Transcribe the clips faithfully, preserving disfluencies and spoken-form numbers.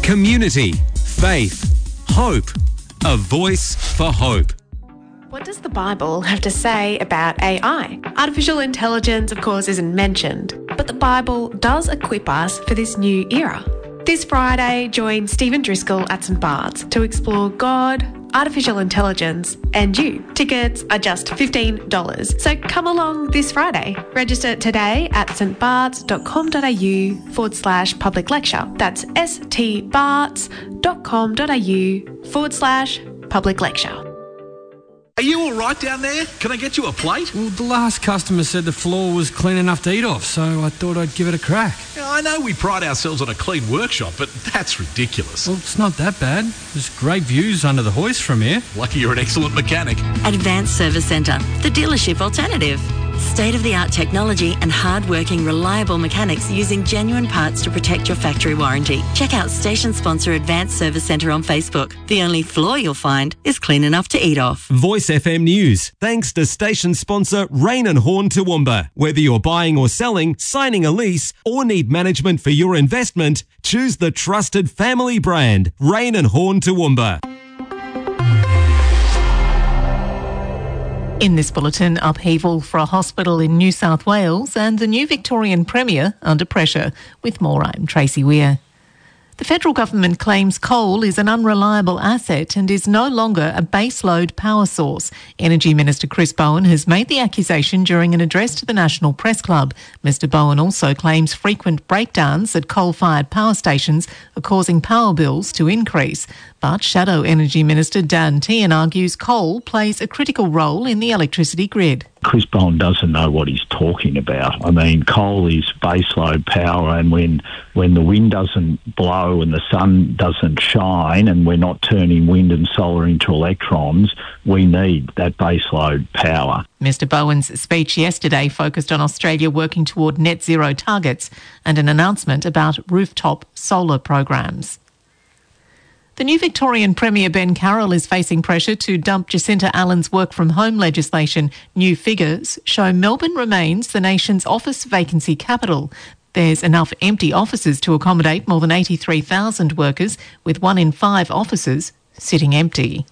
Community, faith, hope. A voice for hope. What does the Bible have to say about A I? Artificial intelligence, of course, isn't mentioned, but the Bible does equip us for this new era. This Friday, join Stephen Driscoll at St Bart's to explore God, artificial intelligence and you. Tickets are just fifteen dollars, so come along this Friday. Register today at stbarts.com.au forward slash public lecture. That's stbarts.com.au forward slash public lecture. Are you all right down there? Can I get you a plate? Well, the last customer said the floor was clean enough to eat off, so I thought I'd give it a crack. Yeah, I know we pride ourselves on a clean workshop, but that's ridiculous. Well, it's not that bad. There's great views under the hoist from here. Lucky you're an excellent mechanic. Advanced Service Centre, the dealership alternative. State-of-the-art technology and hard-working, reliable mechanics using genuine parts to protect your factory warranty. Check out station sponsor Advanced Service Centre on Facebook. The only floor you'll find is clean enough to eat off. Voice F M News, thanks to station sponsor Rain and Horn Toowoomba. Whether you're buying or selling, signing a lease, or need management for your investment, choose the trusted family brand, Rain and Horn Toowoomba. In this bulletin, upheaval for a hospital in New South Wales and the new Victorian Premier under pressure. With more, I'm Tracy Weir. The federal government claims coal is an unreliable asset and is no longer a baseload power source. Energy Minister Chris Bowen has made the accusation during an address to the National Press Club. Mister Bowen also claims frequent breakdowns at coal-fired power stations are causing power bills to increase. But Shadow Energy Minister Dan Tehan argues coal plays a critical role in the electricity grid. Chris Bowen doesn't know what he's talking about. I mean, coal is baseload power, and when when the wind doesn't blow and the sun doesn't shine and we're not turning wind and solar into electrons, we need that baseload power. Mister Bowen's speech yesterday focused on Australia working toward net zero targets and an announcement about rooftop solar programs. The new Victorian Premier Ben Carroll is facing pressure to dump Jacinta Allen's work-from-home legislation. New figures show Melbourne remains the nation's office vacancy capital. There's enough empty offices to accommodate more than eighty-three thousand workers, with one in five offices sitting empty.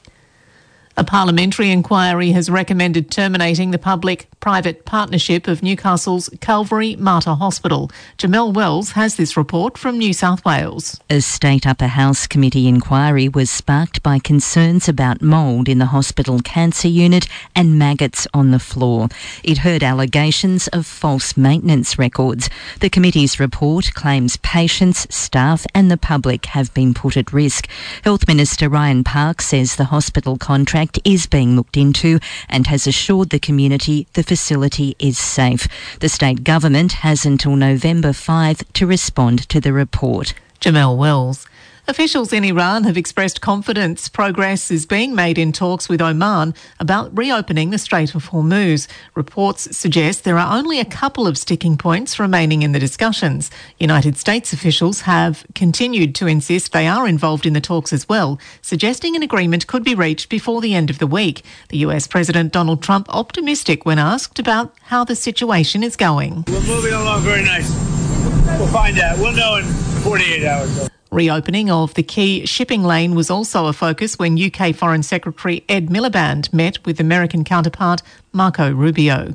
A parliamentary inquiry has recommended terminating the public-private partnership of Newcastle's Calvary Mater Hospital. Jamelle Wells has this report from New South Wales. A state upper house committee inquiry was sparked by concerns about mould in the hospital cancer unit and maggots on the floor. It heard allegations of false maintenance records. The committee's report claims patients, staff and the public have been put at risk. Health Minister Ryan Park says the hospital contract is being looked into and has assured the community the facility is safe. The state government has until November fifth to respond to the report. Jamelle Wells. Officials in Iran have expressed confidence progress is being made in talks with Oman about reopening the Strait of Hormuz. Reports suggest there are only a couple of sticking points remaining in the discussions. United States officials have continued to insist they are involved in the talks as well, suggesting an agreement could be reached before the end of the week. The U S President Donald Trump optimistic when asked about how the situation is going. We're moving along very nice. We'll find out. We'll know in forty-eight hours. Reopening of the key shipping lane was also a focus when U K Foreign Secretary Ed Miliband met with American counterpart Marco Rubio.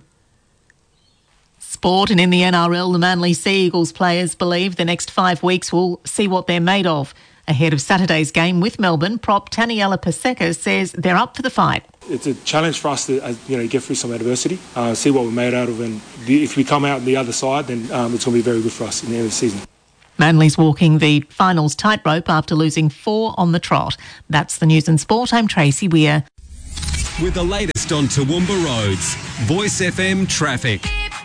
Sport, and in the N R L, the Manly Sea Eagles players believe the next five weeks will see what they're made of. Ahead of Saturday's game with Melbourne, prop Taniela Paseka says they're up for the fight. It's a challenge for us to uh, you know, get through some adversity, uh, see what we're made out of, and the, if we come out on the other side, then um, it's going to be very good for us in the end of the season. Manly's walking the finals tightrope after losing four on the trot. That's the news and sport. I'm Tracy Weir. With the latest on Toowoomba roads, Voice F M traffic.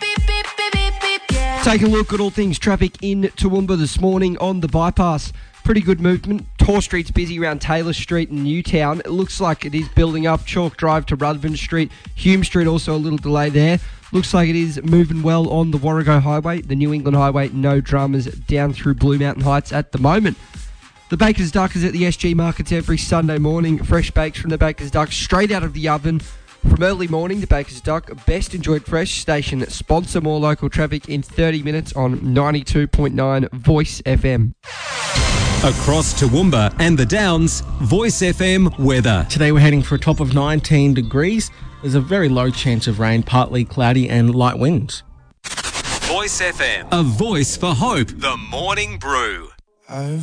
Take a look at all things traffic in Toowoomba this morning on the bypass. Pretty good movement. Tor Street's busy around Taylor Street and Newtown. It looks like it is building up. Chalk Drive to Rutherford Street. Hume Street also a little delay there. Looks like it is moving well on the Warrego Highway. The New England Highway, no dramas down through Blue Mountain Heights at the moment. The Baker's Duck is at the S G Markets every Sunday morning. Fresh bakes from the Baker's Duck straight out of the oven. From early morning, the Baker's Duck, best enjoyed fresh station. Sponsor more local traffic in thirty minutes on ninety-two point nine Voice F M. Across Toowoomba and the Downs, Voice F M weather. Today we're heading for a top of nineteen degrees. There's a very low chance of rain, partly cloudy and light winds. Voice F M, a voice for hope. The Morning Brew.